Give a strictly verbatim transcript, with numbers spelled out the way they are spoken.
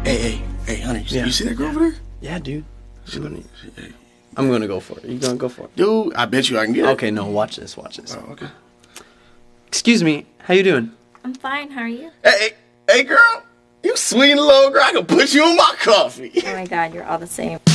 Hey, hey, hey, honey, Yeah. you see that girl Yeah. over there? Yeah, dude. She, gonna, hey. I'm gonna go for it. You gonna go for it? Dude, I bet you I can get it. Okay, no, watch this, watch this. Oh, okay. Excuse me, how you doing? I'm fine. How are you? Hey, hey, hey, girl, you sweet little girl. I can put you in my coffee. Oh my God, you're all the same.